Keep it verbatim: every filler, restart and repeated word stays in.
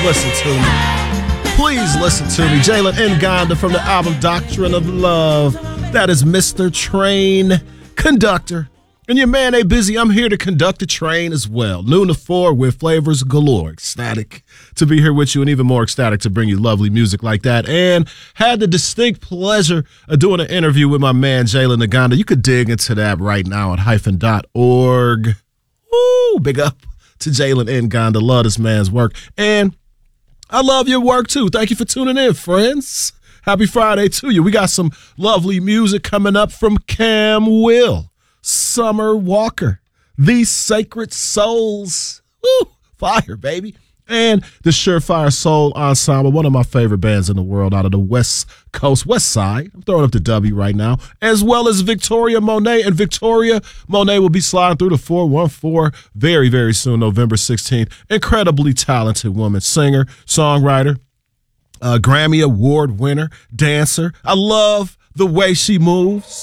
listen to me. Please listen to me. Jalen Ngonda from the album Doctrine of Love. That is Mister Train Conductor. And your man ain't busy. I'm here to conduct the train as well. Noon to four with flavors galore. Ecstatic to be here with you, and even more ecstatic to bring you lovely music like that. And had the distinct pleasure of doing an interview with my man Jalen Ngonda. You could dig into that right now at hyphen dot org. Woo! Big up to Jalen Ngonda. Love this man's work. And I love your work too. Thank you for tuning in, friends. Happy Friday to you. We got some lovely music coming up from Cam Will, Summer Walker, These Sacred Souls, woo, fire, baby, and the Surefire Soul Ensemble, one of my favorite bands in the world out of the West Coast, West Side. I'm throwing up the W right now, as well as Victoria Monet. And Victoria Monet will be sliding through the four one four very, very soon, November sixteenth. Incredibly talented woman, singer, songwriter, uh, Grammy Award winner, dancer. I love the way she moves.